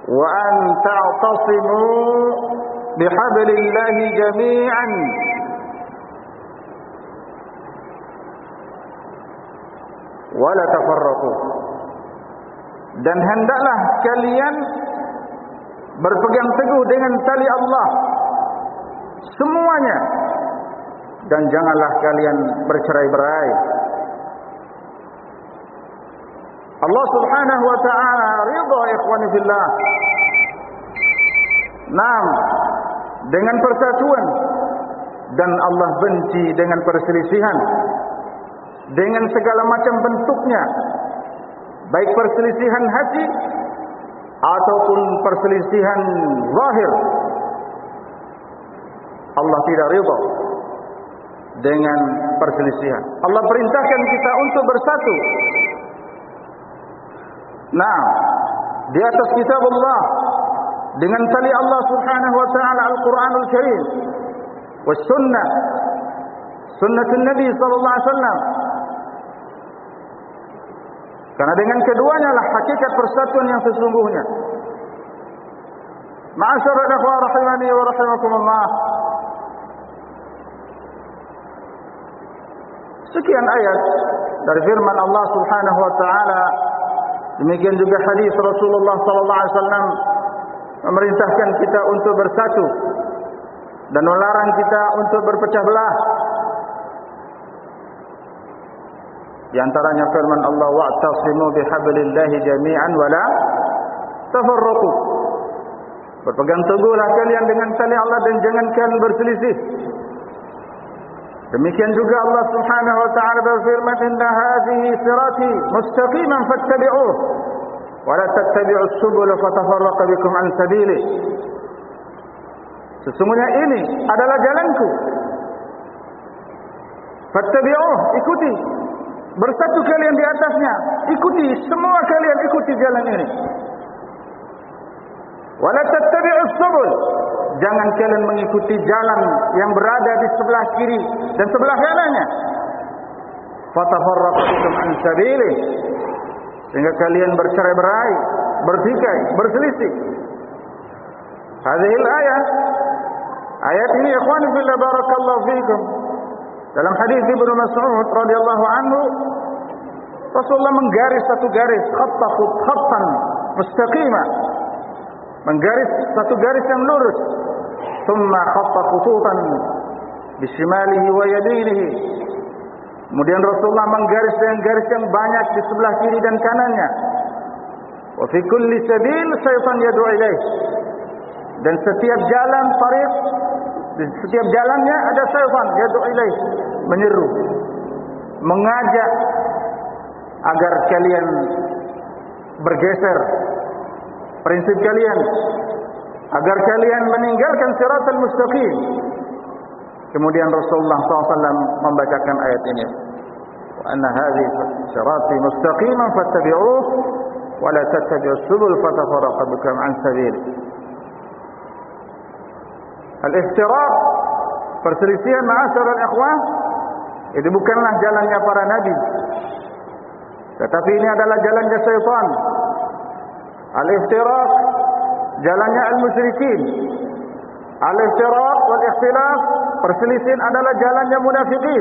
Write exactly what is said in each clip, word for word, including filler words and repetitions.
wa an ta'tasimu bihablillahi jami'an wa la tafarraqu. Dan hendaklah kalian berpegang teguh dengan tali Allah semuanya, dan janganlah kalian bercerai-berai. Allah Subhanahu wa ta'ala ridha ikhwani fillah. Naam, dengan persatuan, dan Allah benci dengan perselisihan dengan segala macam bentuknya, baik perselisihan hati ataupun perselisihan zahir. Allah tidak ridha dengan perselisihan. Allah perintahkan kita untuk bersatu. Nah, di atas kitab Allah, dengan tali Allah Subhanahu wa ta'ala Al-Quranul Karim, was sunnah, sunnatul Nabi sallallahu alaihi wasallam. Karena dengan keduanya lah hakikat persatuan yang sesungguhnya. Ma'asyiral ikhwan rahimani wa rahimakumullah. Sekian ayat dari firman Allah Subhanahu wa ta'ala. Demikian juga hadis Rasulullah sallallahu alaihi wasallam memerintahkan kita untuk bersatu dan melarang kita untuk berpecah belah. Di antaranya firman Allah, wa'tasimu bihablillahi jami'an wa la tafarraqu. Berpegang teguhlah kalian dengan tali Allah dan jangan kalian berselisih. Demikian juga Allah Subhanahu wa ta'ala berfirman, inna hadhihi sirati mustaqiman fattabi'uh wa la tattabi'us subula fatafarraqa bikum an sabilih. Sesungguhnya ini adalah jalanku, fattabi'uh, ikuti, bersatu kalian di atasnya, ikuti, semua kalian ikuti jalan ini. Wa la tattabi'us subul, jangan kalian mengikuti jalan yang berada di sebelah kiri dan sebelah kanannya. Fatafarraqu bikum an sabilih, sehingga kalian bercerai-berai, bertikai, berselisih. Hadhil ayat, ayat ini ikhwan fillah barakallahu fikum. Dalam hadis Ibnu Mas'ud radhiyallahu anhu, Rasulullah menggaris satu garis, khatta khattan mustaqima, menggaris satu garis yang lurus. Thumma khatta khututan bishimalihi wa yaminihi. Kemudian Rasulullah menggaris dengan garis yang banyak di sebelah kiri dan kanannya. Wa fi kulli sabil syaitan yad'u ilaih. Dan setiap jalan tariq, di setiap jalannya ada syaitan yad'u ilaih, menyeru, mengajak agar kalian bergeser prinsip kalian, agar kalian meninggalkan siratal mustaqim. Kemudian Rasulullah sallallahu alaihi wasallam membacakan ayat ini, wa anna hadhihi sirati mustaqiman fattabi'uh wa la tattabi'us subul fatafarraqa bikum an sabili. Al-iftiraq, perselisihan ma'asyiral ikhwan, itu bukanlah jalannya para nabi, tetapi ini adalah jalannya syaitan. Al-iftiraq, jalannya al-musyrikin. Al-iftiraq wal ikhtilaf, perselisihan adalah jalannya munafikin,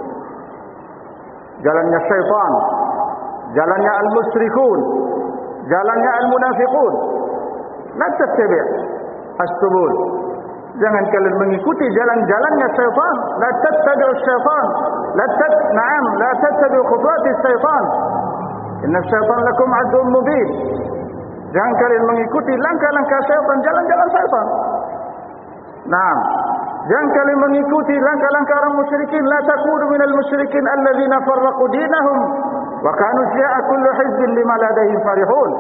jalannya syaitan, jalannya al-musyrikun, jalannya al-munafiqun. La tattabi' as-subul, jangan kalian mengikuti jalan-jalannya syaitan. La tattabi'u syaitan, la tat na'am la tattabi'u khutuwati syaitan, inna syaitan lakum aduwwun mubin. Jangan kalian mengikuti langkah-langkah syaitan, jalan-jalan syaitan. Nah, jangan kalian mengikuti langkah-langkah orang musyrikin. La takunu minal musyrikin alladzina farraqu dinahum wa kanu syi'a kullu hizbin bima ladaihim farihun.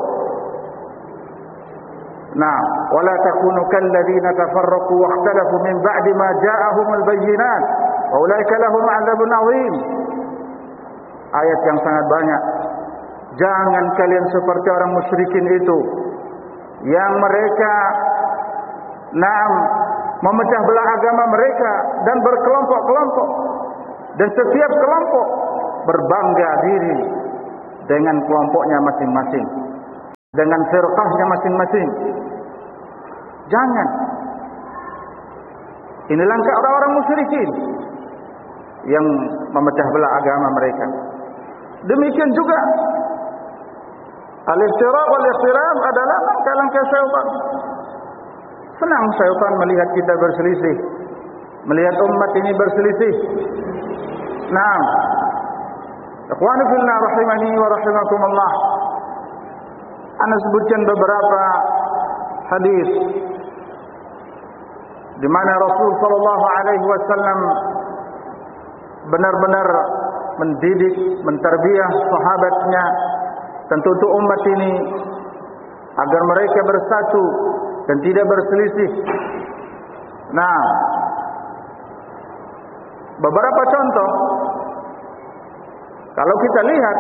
Nah, wala takunu kalladzina tafarraqu wa ikhtalafu min ba'di ma ja'ahumul bayyinat wa ulaika lahum 'adzabun 'adzim. Ayat yang sangat banyak. Jangan kalian seperti orang musyrikin itu yang mereka naam memecah belah agama mereka dan berkelompok-kelompok, dan setiap kelompok berbangga diri dengan kelompoknya masing-masing, dengan firqahnya masing-masing. Jangan. Ini langkah orang-orang musyrikin yang memecah belah agama mereka. Demikian juga al-iftiraq wal-ikhtilaf adalah langkah-langkah syaitan. Senang syaitan melihat kita berselisih, melihat umat ini berselisih. Naam. Ikhwani fillah rahimani wa rahimakumullah. Ana sebutkan beberapa hadis di mana Rasul sallallahu alaihi wasallam benar-benar mendidik, menterbiah sahabatnya, tentu untuk umat ini agar mereka bersatu dan tidak berselisih. Nah, beberapa contoh kalau kita lihat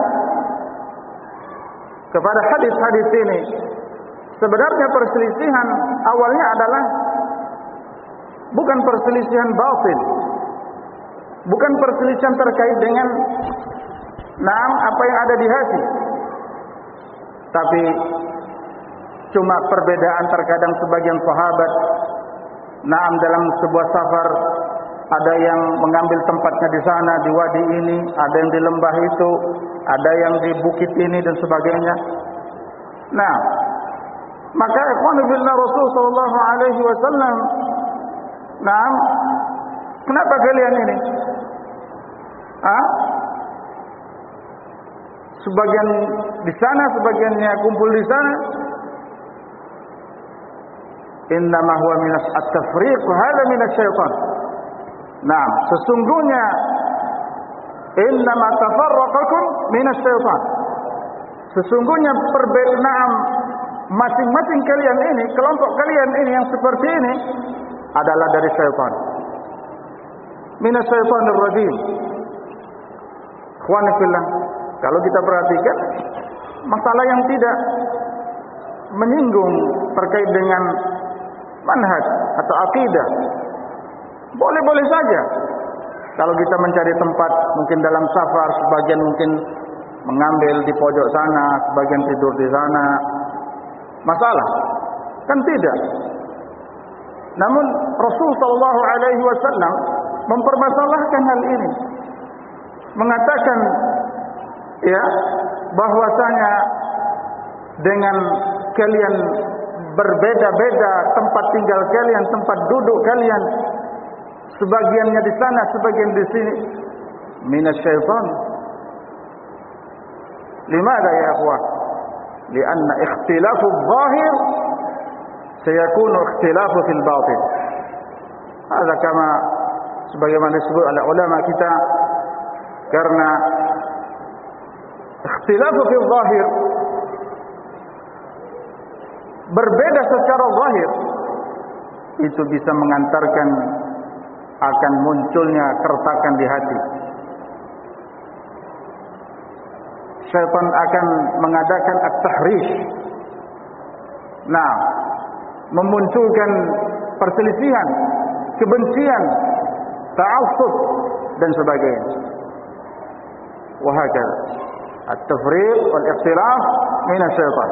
kepada hadis-hadis ini, sebenarnya perselisihan awalnya adalah bukan perselisihan batil, bukan perselisihan terkait dengan naam apa yang ada di hati, tapi cuma perbedaan terkadang sebagian sahabat naam dalam sebuah safar, ada yang mengambil tempatnya di sana di wadi ini, ada yang di lembah itu, ada yang di bukit ini dan sebagainya. Nah, maka ikhwanu billah Rasul sallallahu alaihi wasallam, nah, kenapa kalian ini? Ah? Sebagian di sana, sebagiannya kumpul di sana. Innama huwa minas at-tafriq wa hadha minas syaitan. Nah, sesungguhnya innama tafarraqakum minas syaitan. Sesungguhnya perbedaan masing-masing kalian ini, kelompok kalian ini yang seperti ini adalah dari syaitan. Minas syaitanir rajim. Ikhwani fillah, kalau kita perhatikan masalah yang tidak menyinggung terkait dengan manhaj atau akidah, boleh-boleh saja. Kalau kita mencari tempat, mungkin dalam safar, sebagian mungkin mengambil di pojok sana, sebagian tidur di sana, masalah? Kan tidak. Namun Rasul sallallahu alaihi wasallam mempermasalahkan hal ini, mengatakan ya bahwasanya dengan kalian berbeda-beda tempat tinggal kalian, tempat duduk kalian, sebagiannya di sana, sebagian di sini, minasyaitan. Limadha ya akhwah? Lianna ikhtilafu adh-dhahir sayakunu ikhtilafu fil batin. Hadza kama sebagaimana disebut oleh ulama kita, karena ikhtilafu fil zahir, berbeda secara zahir, itu bisa mengantarkan akan munculnya keretakan di hati. Syaitan akan mengadakan at-tahrish. Nah, memunculkan perselisihan, kebencian, ta'assub dan sebagainya. Wa hakadha at-tafriq wal ikhtilaf min asy-syaitan.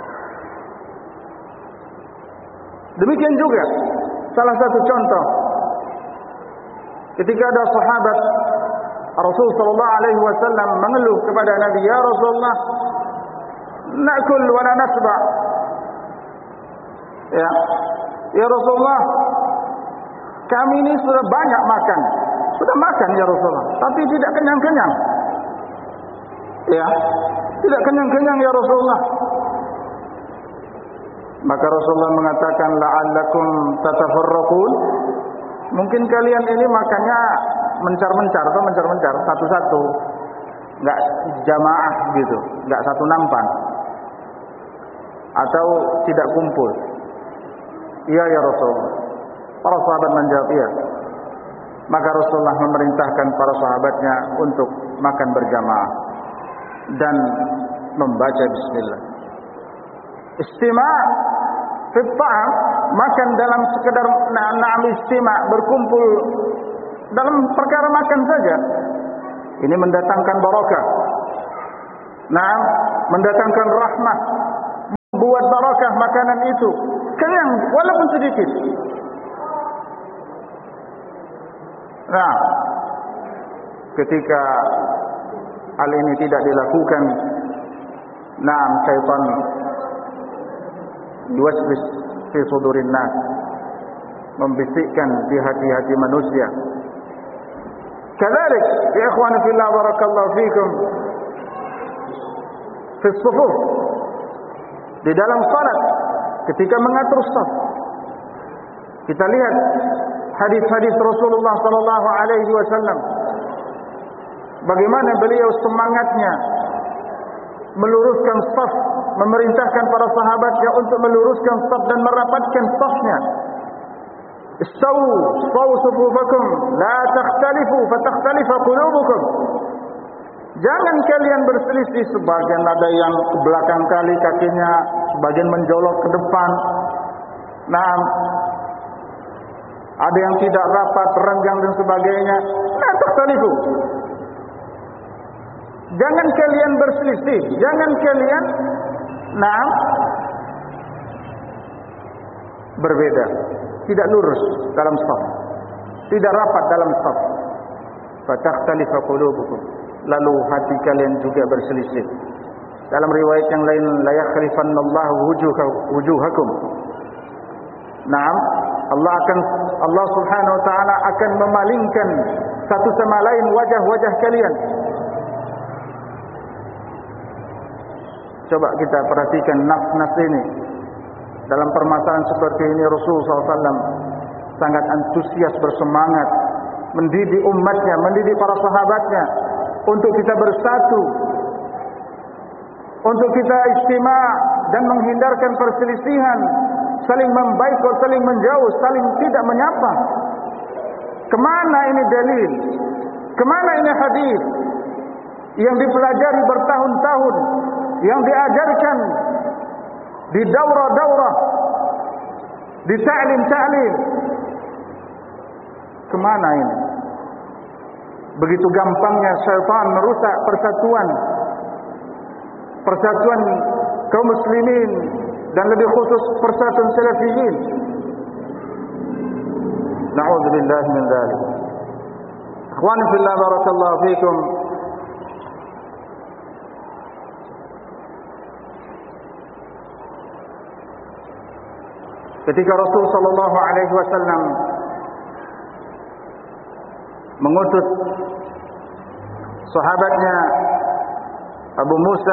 Demikian juga salah satu contoh, ketika ada sahabat Rasul sallallahu alaihi wasallam mengeluh kepada Nabi, ya Rasulullah, na'kul wa la nasba. Ya, ya Rasulullah, kami ini sudah banyak makan, sudah makan ya Rasulullah, tapi tidak kenyang-kenyang. Ya, tidak kenyang-kenyang ya Rasulullah. Maka Rasulullah mengatakan, la'allakum tatafarraqun. Mungkin kalian ini makannya mencar-mencar atau mencar-mencar satu-satu, enggak jamaah gitu, enggak satu nampan, atau tidak kumpul. Iya ya Rasulullah. Para sahabat menjawab iya. Maka Rasulullah memerintahkan para sahabatnya untuk makan berjamaah dan membaca bismillah. Istima' fi ta'am, makan dalam sekedar na'am istima', berkumpul dalam perkara makan saja, ini mendatangkan barakah. Nah, mendatangkan rahmah, membuat barakah makanan itu, kenyang walaupun sedikit. Nah, ketika hal ini tidak dilakukan, nah, syaitan yuwaswis fi sudurin nas, membisikkan di hati-hati manusia. Kadzalik ya ikhwan fillah barakallahu fikum fi sufuf, di dalam salat ketika mengatur shaf, kita lihat hadis-hadis Rasulullah sallallahu alaihi wasallam bagaimana beliau semangatnya meluruskan shaf, memerintahkan para sahabatnya untuk meluruskan shaf dan merapatkan shafnya. Istawu, istawu sufufakum, la takhtalifu fatakhtalifa qulubukum. Jangan kalian berselisih, sebagian ada yang ke belakang kali kakinya, sebagian menjolok ke depan. Nah, ada yang tidak rapat, renggang dan sebagainya. La takhtalifu. Jangan kalian berselisih, jangan kalian nah berbeda, tidak lurus dalam shaf, tidak rapat dalam shaf. Fatakhtalifa qulubukum, lalu hati kalian juga berselisih. Dalam riwayat yang lain, la yakhlifannallahu wujuhakum. Naam, Allah akan Allah Subhanahu wa taala akan memalingkan satu sama lain wajah-wajah kalian. Coba kita perhatikan nas-nas ini. Dalam permasalahan seperti ini Rasulullah sallallahu alaihi wasallam sangat antusias, bersemangat mendidik umatnya, mendidik para sahabatnya untuk kita bersatu, untuk kita istima' dan menghindarkan perselisihan, saling membaikot, saling menjauh, saling tidak menyapa. Kemana ini dalil? Kemana ini hadis yang dipelajari bertahun-tahun, yang diajarkan di daurah-daurah, di ta'lim-ta'lim? Kemana ini? Begitu gampangnya syaitan merusak persatuan persatuan kaum muslimin dan lebih khusus persatuan salafiyin. Na'udzubillah min dzalik. Ikhwani fillah barakallahu fikum. Ketika Rasul sallallahu alaihi wasallam mengutus sahabatnya Abu Musa